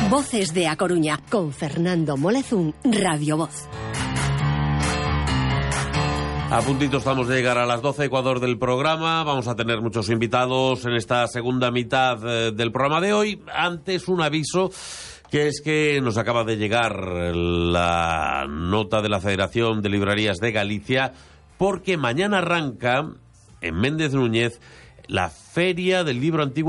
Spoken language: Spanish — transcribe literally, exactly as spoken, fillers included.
Voces de A Coruña, con Fernando Molezún, Radio Voz. A puntito estamos de llegar a las doce, Ecuador del programa. Vamos a tener muchos invitados en esta segunda mitad eh, del programa de hoy. Antes, un aviso, que es que nos acaba de llegar la nota de la Federación de Librerías de Galicia, porque mañana arranca en Méndez Núñez la Feria del Libro Antiguo